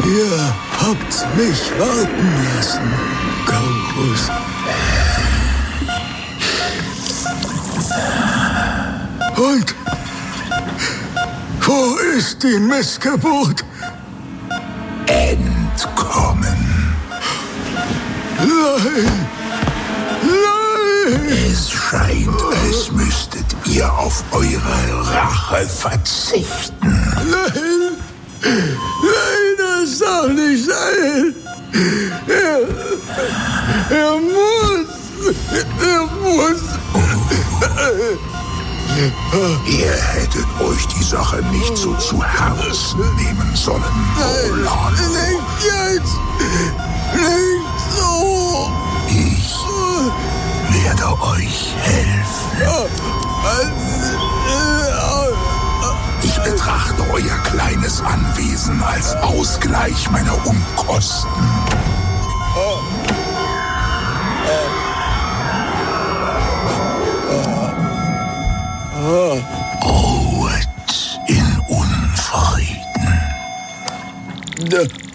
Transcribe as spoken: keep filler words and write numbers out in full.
Ihr habt mich warten lassen, Gaurus. Und wo ist die Missgeburt? Entkommen. Nein! Nein! Es scheint, als müsstet ihr auf eure Rache verzichten. Nein! Nein, das darf nicht sein! Er, er muss! Er muss! Ihr hättet euch die Sache nicht so zu Herzen nehmen sollen, Roland. Nicht jetzt! Nicht so! Ich werde euch helfen. Ich betrachte euer kleines Anwesen als Ausgleich meiner Unkosten. Ruhet in Unfrieden.